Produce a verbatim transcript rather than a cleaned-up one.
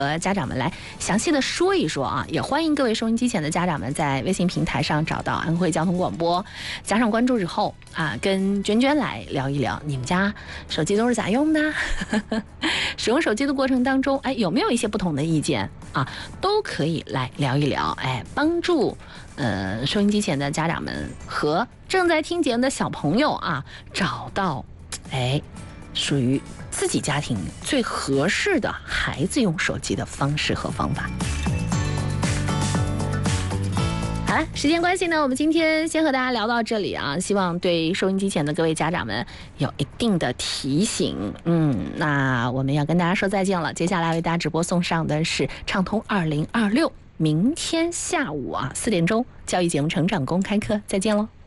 和家长们来详细的说一说啊，也欢迎各位收音机前的家长们在微信平台上找到安徽交通广播，加上关注之后啊，跟娟娟来聊一聊你们家手机都是咋用的，使用手机的过程当中，哎，有没有一些不同的意见啊，都可以来聊一聊，哎，帮助呃收音机前的家长们和正在听节目的小朋友啊，找到哎属于自己家庭最合适的孩子用手机的方式和方法。好了，时间关系呢，我们今天先和大家聊到这里啊，希望对收音机前的各位家长们有一定的提醒。嗯，那我们要跟大家说再见了。接下来为大家直播送上的是畅通二零二六，明天下午啊四点钟教育节目成长公开课，再见喽。